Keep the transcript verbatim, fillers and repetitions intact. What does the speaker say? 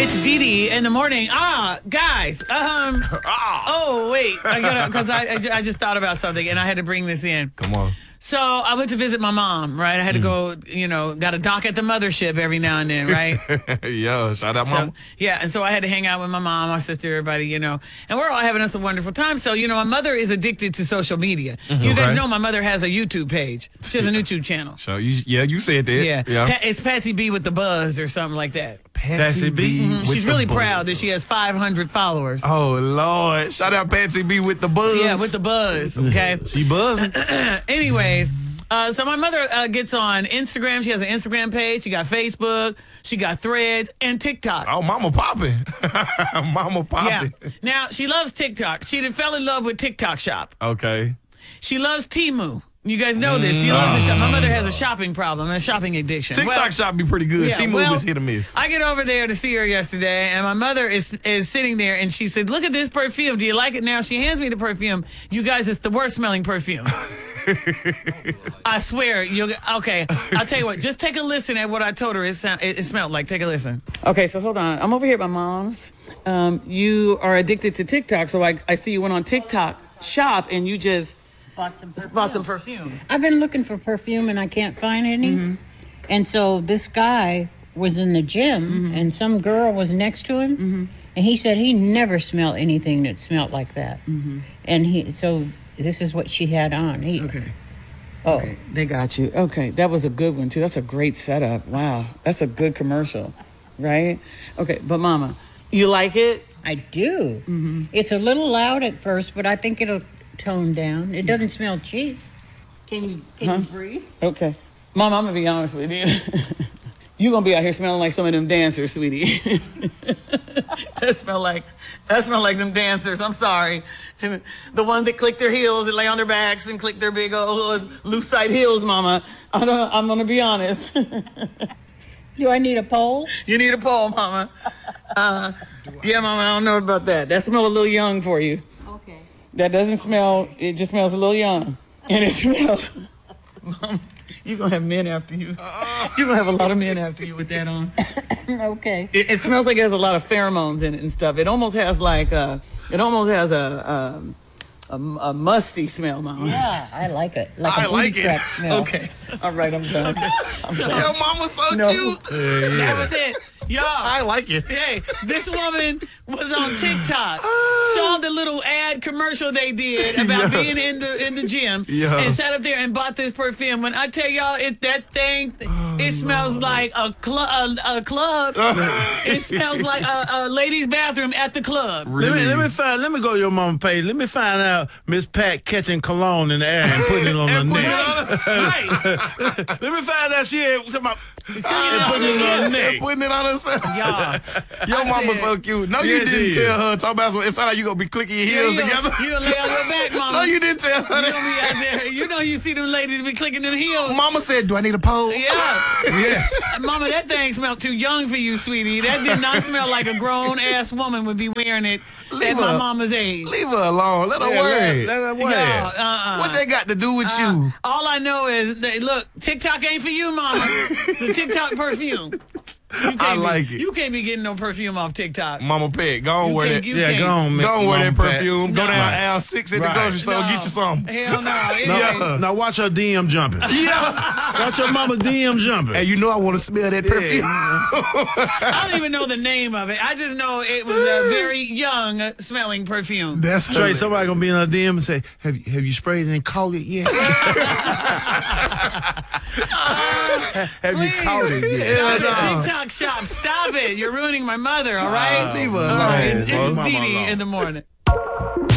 It's Dee Dee in the morning. Ah, guys. Um. Oh, wait. I gotta, because I, I, ju- I just thought about something and I had to bring this in. Come on. So I went to visit my mom, right? I had to go, you know, got to dock at the mothership every now and then, right? Yo, shout out, So, mama. yeah, and so I had to hang out with my mom, my sister, everybody, you know, and we're all having us a wonderful time. So, you know, my mother is addicted to social media. You guys Okay. know my mother has a YouTube page. She has a YouTube channel. So you, yeah, you said that. Yeah, yeah. Pa- it's Patsy B with the buzz or something like that. Patsy B. with She's the really buzz. proud that she has five hundred followers. Oh Lord! Shout out Patsy B with the buzz. Yeah, with the buzz. Okay. She buzzing. Anyways, uh, so my mother uh, gets on Instagram. She has an Instagram page. She got Facebook. She got Threads and TikTok. Oh, mama popping. Mama Yeah. popping. Now she loves TikTok. She done fell in love with TikTok Shop. Okay. She loves Temu. You guys know this. She loves the shop. My mother has a shopping problem, a shopping addiction. TikTok Well, shop be pretty good. yeah, T-Move well, is hit or miss. I get over there to see her yesterday, and my mother is is sitting there, and she said, "Look at this perfume. Do you like it?" Now she hands me the perfume. You guys, it's the worst smelling perfume. I swear. You okay? I'll tell you what. Just take a listen at what I told her. It sound, it, it smelled like. Take a listen. Okay, so hold on. I'm over here at my mom's. Um, you are addicted to TikTok, so I I see you went on TikTok Shop, and you just Bought some perfume. bought some perfume. I've been looking for perfume and I can't find any. And so this guy was in the gym and some girl was next to him. And he said he never smelled anything that smelled like that. And he, so this is what she had on. He, Okay. Oh, Okay, they got you. Okay, that was a good one too. That's a great setup. Wow, that's a good commercial, right? Okay, but Mama, you like it? I do. It's a little loud at first, but I think it'll tone down. It doesn't smell cheap. Can you, can Huh? you breathe? Okay, Mama, I'm gonna be honest with you. You gonna be out here smelling like some of them dancers, sweetie. That smell like that smell like them dancers. I'm sorry, and the ones that click their heels and lay on their backs and click their big old lucite heels, Mama. I don't, I'm gonna be honest. Do I need a pole? You need a pole, Mama. Uh, yeah, Mama, I don't know about that. That smells a little young for you. Okay. That doesn't smell, it just smells a little young. And it smells, Mama, you're going to have men after you. You're going to have a lot of men after you with that on. Okay. It, it smells like it has a lot of pheromones in it and stuff. It almost has like a, it almost has a, um, a, a musty smell, Mama. Yeah, I like it. Like I a like booty it. trap smell. Okay. All right, I'm done. I'm Yo, done. mama so No. cute. That was it. Y'all. I like it. Hey, this woman was on TikTok, saw the little ad commercial they did about Yeah. being in the in the gym, Yeah. and sat up there and bought this perfume. When I tell y'all, it that thing, it smells like a club. A, a club. It smells like a, a ladies' bathroom at the club. Let me let me find. Let me go to your mama page. Let me find out Miss Pat catching cologne in the air and putting it on her And put it neck. on her- Right. Let me find out she had talking about and Yeah. putting it on her And neck. putting it on herself. Y'all. Your I mama said- so cute. No, you Yes, she didn't is. tell her. Talk about some, it sound like you gonna be clicking your heels you together. Gonna, you gonna lay on your back, Mama. No, you didn't tell her You that. gonna be out there. You know you see them ladies be clicking them heels. Mama said, do I need a pole? Yeah. Yes. Mama, that thing smelled too young for you, sweetie. That did not smell like a grown-ass woman would be wearing it Leave at my her- mama's age. Leave her alone. Let her Yeah, wear let, it. let her Y'all, wear it. uh-uh. What they got to do with Uh, you? all I know is, that, look, TikTok ain't for you, Mama. The TikTok perfume. You can't I be- like it. You can't be getting no perfume off TikTok. Mama Pet, go on You wear can't- that. you Yeah, can't. go on, Go on wear that Mama Pat. perfume. Go No. down aisle six at the Right. grocery store. No. Get you some. Hell no. It No, ain't. Yeah. now watch her D M jumping. Yeah. Watch your mama D M jumping. Hey, you know I want to smell that perfume. I don't even know the name of it. I just know it was a very young smelling perfume. That's Trey, her. somebody gonna be in her D M and say, "Have you have you sprayed it and caught it yet? have you Please. caught it yet?" Stop no. the TikTok shop. Stop it. You're ruining my mother, all right? Leave her All right. alone. It's, Leave it's mama Dee Dee alone. in the morning.